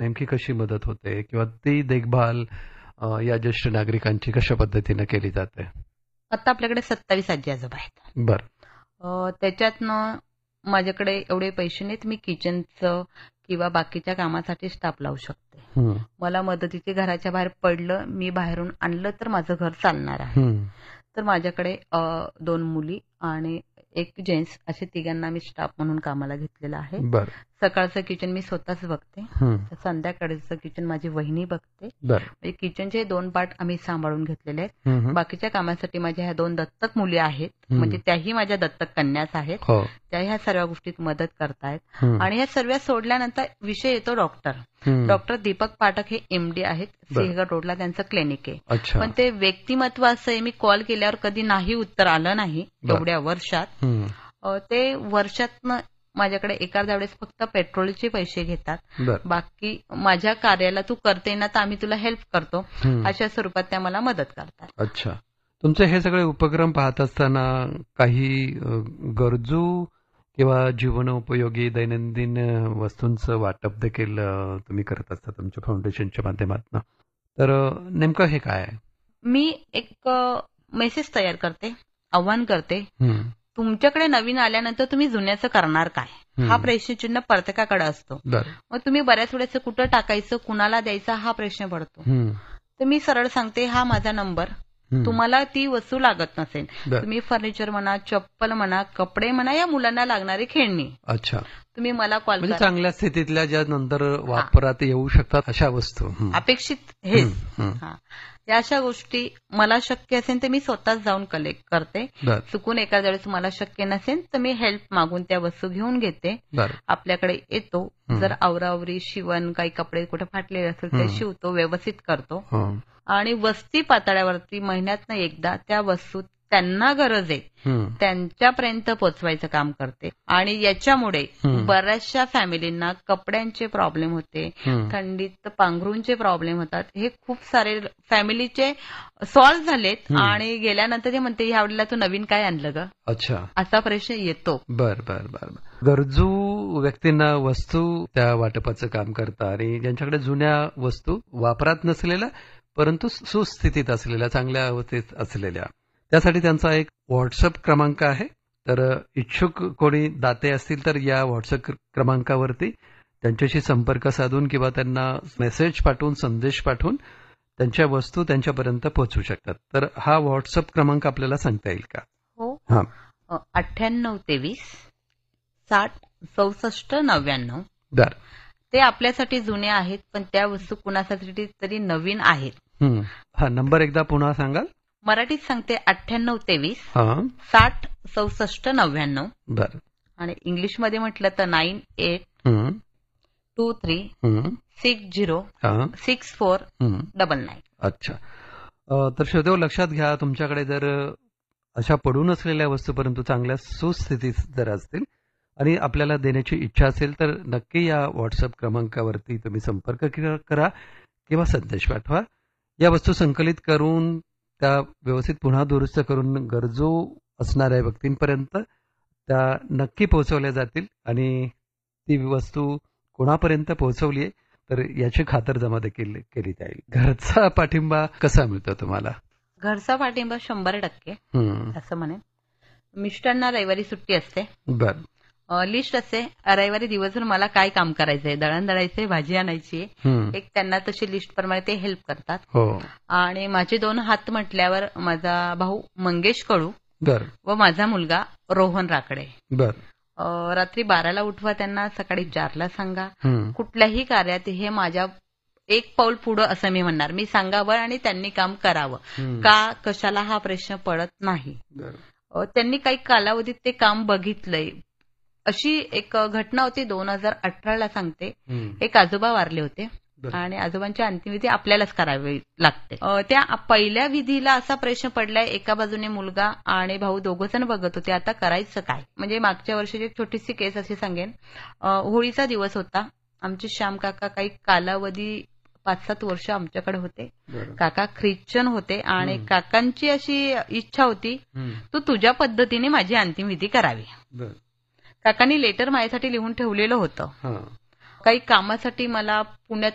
नेमकी कशी मदत होते किंवा ती देखभाल या ज्येष्ठ नागरिकांची कशा पद्धतीने केली जाते? आता आपल्याकडे 27 आजी आजोबा आहेत. बर त्याच्यातनं माझ्याकडे एवढे पैसे नाहीत, मी किचनचं किंवा बाकीच्या कामासाठी स्टाफ लावू शकते. हम्म, मला मदतीचे घराच्या बाहेर पडलं, मी बाहेरून आणलं तर माझं घर चालणार आहे. हम्म, तर माझ्याकडे 2 मुली आणि 1 जेंट्स असे तिघांना मी स्टाफ म्हणून कामाला घेतलेलं आहे. बर सकाळचं किचन मी स्वतःच बघते, हम्म, तर संध्याकाळचं किचन माझी वहिनी बघते. बर म्हणजे किचनचे 2 पार्ट आम्ही सांभाळून घेतलेले आहेत. हम्म, बाकीच्या कामासाठी माझ्या ह्या 2 दत्तक मुली आहेत, हम्म. म्हणजे त्याही माझ्या दत्तक कन्याच आहेत. हो त्या ह्या सर्व गोष्टीत मदत करतायत. हम्म, आणि ह्या सर्व सोडल्यानंतर विषय येतो डॉक्टर. हम्म. डॉक्टर दीपक पाठक हे MD आहेत, बरं. सिंहगड रोडला त्यांचं क्लिनिक आहे. अच्छा पण ते व्यक्तिमत्व असं आहे, मी कॉल केल्यावर कधी नाही उत्तर आलं नाही बरं. एवढ्या वर्षात. हम्म, ते वर्षातनं माझ्याकडे एखाद्या वेळेस फक्त पेट्रोलचे पैसे घेतात. बर बाकी माझ्या कार्याला तू करते ना तर आम्ही तुला हेल्प करतो, हम्म. अशा स्वरूपात त्या मला मदत करतात. अच्छा, तुमचे हे सगळे उपक्रम पाहत असताना काही गरजू किंवा जीवनोपयोगी दैनंदिन वस्तूंचं वाटप देखील तुम्ही करत असता तुमच्या फाउंडेशनच्या माध्यमातून. तर नेमकं हे काय आहे? मी एक मेसेज तयार करते, आव्हान करते. हम्म, तुमच्याकडे नवीन आल्यानंतर तुम्ही जुन्याचं करणार काय, हम्म. हा प्रश्नचिन्ह प्रत्येकाकडे असतो. बर मग तुम्ही बऱ्याच वेळेस कुठं टाकायचं, कुणाला द्यायचा हा प्रश्न पडतो. हम्म, तर मी सरळ सांगते, हा माझा नंबर. हम्म. तुम्हाला ती वस्तू लागत नसेल, बर तुम्ही फर्निचर म्हणा, चप्पल म्हणा, कपडे म्हणा, या मुलांना लागणारी खेळणी, अच्छा, तुम्ही मला कॉल म्हणजे करा. चांगल्या स्थितीतल्या ज्या नंतर वापरात येऊ शकतात अशा वस्तू. हम्म, अपेक्षित हेच. हम्म, हम्म. हा, या अशा गोष्टी मला शक्य असेल तर मी स्वतःच जाऊन कलेक्ट करते. बर चुकून एखाद्या वेळेस मला शक्य नसेल तर मी हेल्प मागून त्या वस्तू घेऊन घेते. बर आपल्याकडे येतो, हम्म. जर आवरावरी शिवण, काही कपडे कुठे फाटलेले असेल ते हम्म. शिवतो, व्यवस्थित करतो. हं, आणि वस्ती पातळ्यावरती महिन्यातनं एकदा त्या वस्तू त्यांना गरज आहे हम्म, त्यांच्यापर्यंत पोहोचवायचं काम करते. आणि याच्यामुळे हम्म. बऱ्याचशा फॅमिलींना कपड्यांचे प्रॉब्लेम होते, हम्म. थंडीत पांघरूंचे प्रॉब्लेम होतात, हे खूप सारे फॅमिलीचे सॉल्व्ह झालेत. हम्म. आणि गेल्यानंतर ते म्हणते, ह्या वेळेला तू नवीन काय आणलं ग, अच्छा, असा प्रश्न येतो. बर बर बर बर. गरजू व्यक्तींना वस्तू त्या वाटपाचं काम करता आणि ज्यांच्याकडे जुन्या वस्तू वापरात नसलेल्या परंतु सुस्थितीत असलेल्या, चांगल्या अवस्थेत असलेल्या, त्यासाठी त्यांचा एक व्हॉट्सअप क्रमांक आहे. तर इच्छुक कोणी दाते असतील तर या व्हॉट्सअप क्रमांकावरती त्यांच्याशी संपर्क साधून किंवा त्यांना मेसेज पाठवून, संदेश पाठवून त्यांच्या वस्तू त्यांच्यापर्यंत पोहोचू शकतात. तर हा व्हॉट्सअप क्रमांक आपल्याला सांगता येईल का? हो, हा 9823 60 64 99. बर ते आपल्यासाठी जुने आहेत, पण त्या वस्तू कुणासाठी तरी नवीन आहेत. हम्म. हा नंबर एकदा पुन्हा सांगाल? मराठीत सांगते, 9823 हा 60 64 99. बर आणि इंग्लिशमध्ये म्हटलं तर 9823 हम्म, 60 हा 64 हम्म. 99. अच्छा, तर श्रोतेहो लक्षात घ्या, तुमच्याकडे जर अशा पडून असलेल्या वस्तू परंतु चांगल्या सुस्थितीत जर असतील आणि आपल्याला देण्याची इच्छा असेल तर नक्की या व्हॉट्सअप क्रमांकावरती तुम्ही संपर्क करा किंवा संदेश पाठवा. या वस्तू संकलित करून त्या व्यवस्थित पुन्हा दुरुस्त करून गरजू असणाऱ्या व्यक्तींपर्यंत त्या नक्की पोहोचवल्या जातील आणि ती वस्तू कोणापर्यंत पोहोचवली आहे तर याची खातरजमा देखील केली जाईल. घरचा पाठिंबा कसा मिळतो तुम्हाला? घरचा पाठिंबा 100% हम्म, असं म्हणेन. मिस्टरांना रविवारी सुट्टी असते, बर लिस्ट असते, रविवारी दिवसभर मला काय काम करायचंय, दळण दळायचंय, भाजी आणायची, हम्म, एक त्यांना तशी लिस्ट प्रमाणे ते हेल्प करतात. हो आणि माझे 2 हात म्हटल्यावर माझा भाऊ मंगेश कडू बर व माझा मुलगा रोहन राकडे. बर रात्री 12ला उठवा त्यांना, सकाळी 4ला सांगा. हम्म, कुठल्याही कार्यात हे माझ्या एक पाऊल पुढं असं मी म्हणणार, मी सांगावं आणि त्यांनी काम करावं. हम्म, का कशाला हा प्रश्न पडत नाही. बर त्यांनी काही कालावधीत ते काम बघितलंय. अशी एक घटना होती 2018ला सांगते. हम्म, एक आजोबा वारले होते बर आणि आजोबांची अंतिमविधी आपल्यालाच करावी लागते. त्या पहिल्या विधीला असा प्रश्न पडलाय, एका बाजूने मुलगा आणि भाऊ दोघं जण बघत होते, आता करायचं काय. म्हणजे मागच्या वर्षीची एक छोटीशी केस अशी सांगेन. होळीचा दिवस होता, आमचे श्याम काका काही कालावधी 5-7 वर्ष आमच्याकडे होते. बर काका ख्रिश्चन होते आणि हम्म. काकांची अशी इच्छा होती, हम्म, तू तुझ्या पद्धतीने माझी अंतिमविधी करावी. बर काकांनी लेटर माझ्यासाठी लिहून ठेवलेलं होतं. हा काही कामासाठी मला पुण्यात